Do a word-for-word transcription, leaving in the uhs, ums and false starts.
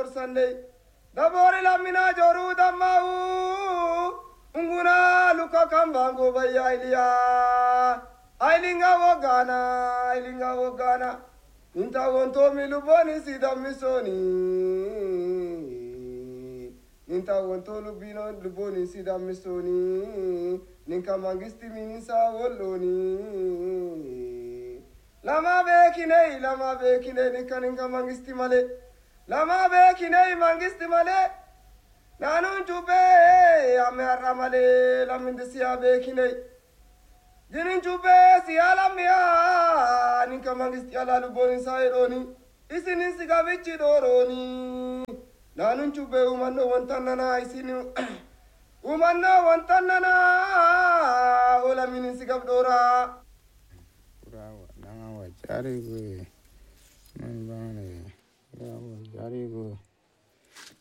gorsande dabori lamina joru damau unguna luka kambango baya ilia ailinga wogana ailinga wogana inta wonto miluboni sidamisoni inta wonto lubino luboni sidamisoni ninka mangisti minisa woloni lama bekine lama bekine ninka ninka mangisti male lama bekine mangisti male nanun jube ame arramale laminde siya bekine jinin jube siya lamya ninka mangisti ala luboni saironi isinin siga bichi doroni nanun jube umanno wantanana isini umanno wantanana ola minin siga dora Urawa nanga wa jari go man bane urawa jari go